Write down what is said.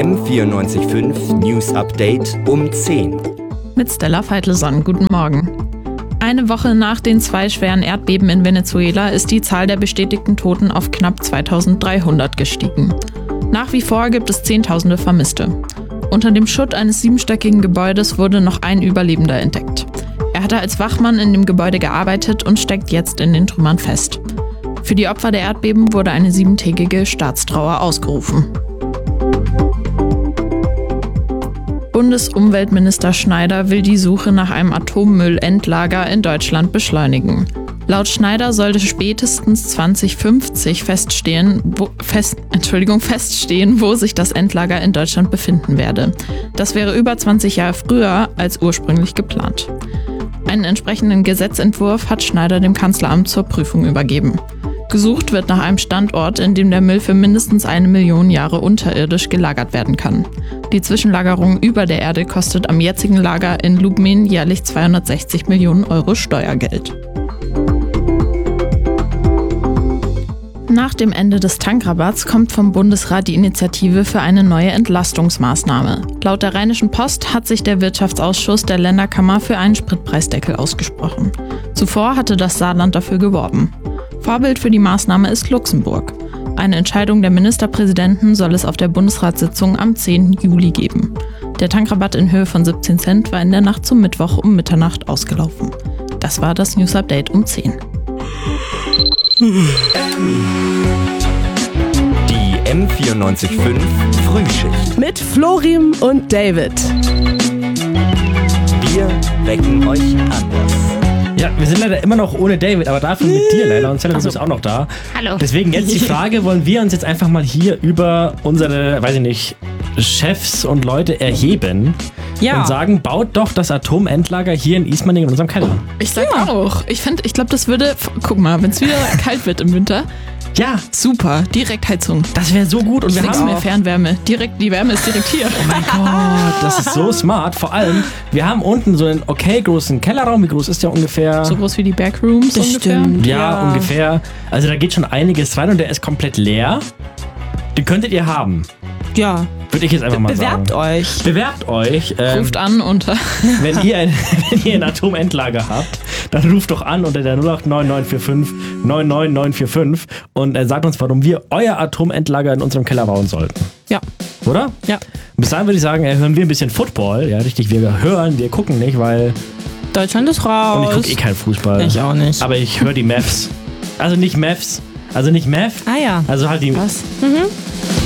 M94.5 News Update um 10. Mit Stella Veitleson. Guten Morgen. Eine Woche nach den 2 schweren Erdbeben in Venezuela ist die Zahl der bestätigten Toten auf knapp 2300 gestiegen. Nach wie vor gibt es Zehntausende Vermisste. Unter dem Schutt eines 7-stöckigen Gebäudes wurde noch ein Überlebender entdeckt. Er hatte als Wachmann in dem Gebäude gearbeitet und steckt jetzt in den Trümmern fest. Für die Opfer der Erdbeben wurde eine 7-tägige Staatstrauer ausgerufen. Bundesumweltminister Schneider will die Suche nach einem Atommüllendlager in Deutschland beschleunigen. Laut Schneider sollte spätestens 2050 feststehen, wo sich das Endlager in Deutschland befinden werde. Das wäre über 20 Jahre früher als ursprünglich geplant. Einen entsprechenden Gesetzentwurf hat Schneider dem Kanzleramt zur Prüfung übergeben. Gesucht wird nach einem Standort, in dem der Müll für mindestens 1 Million Jahre unterirdisch gelagert werden kann. Die Zwischenlagerung über der Erde kostet am jetzigen Lager in Lubmin jährlich 260 Millionen Euro Steuergeld. Nach dem Ende des Tankrabatts kommt vom Bundesrat die Initiative für eine neue Entlastungsmaßnahme. Laut der Rheinischen Post hat sich der Wirtschaftsausschuss der Länderkammer für einen Spritpreisdeckel ausgesprochen. Zuvor hatte das Saarland dafür geworben. Vorbild für die Maßnahme ist Luxemburg. Eine Entscheidung der Ministerpräsidenten soll es auf der Bundesratssitzung am 10. Juli geben. Der Tankrabatt in Höhe von 17 Cent war in der Nacht zum Mittwoch um Mitternacht ausgelaufen. Das war das News Update um 10. Die M94.5 Frühschicht. Mit Florim und David. Wir wecken euch anders. Ja, wir sind leider immer noch ohne David, aber dafür mit dir leider. Und Stella, du bist auch noch da. Hallo. Deswegen jetzt die Frage, wollen wir uns jetzt einfach mal hier über unsere, weiß ich nicht, Chefs und Leute erheben und sagen, baut doch das Atomendlager hier in Ismaning in unserem Keller. Ich sag auch. Ich glaube, das würde, guck mal, wenn es wieder kalt wird im Winter, Ja, super, direkt Heizung. das wäre so gut. Und wir Nichts haben mehr Fernwärme. Die Wärme ist direkt hier. Oh mein Gott, das ist so smart. Vor allem, wir haben unten so einen großen Kellerraum. Wie groß ist der ungefähr? So groß wie die Backrooms ungefähr. Stimmt. Ja, ungefähr. Also da geht schon einiges rein und der ist komplett leer. Den könntet ihr haben. Ja, Würde ich jetzt einfach mal sagen. bewerbt euch. Bewerbt euch. Ruft an unter. Wenn ihr ein Atomendlager habt, dann ruft doch an unter der 089945 99945 und sagt uns, warum wir euer Atomendlager in unserem Keller bauen sollten. Ja. Oder? Ja. Bis dahin würde ich sagen, hören wir ein bisschen Football. Ja, richtig, wir hören, wir gucken nicht, weil... Deutschland ist raus. Und ich gucke keinen Fußball. Ich auch nicht. Aber ich höre die Mavs. Also nicht Mavs. Also nicht Mav. Ah ja. Also halt die... Was?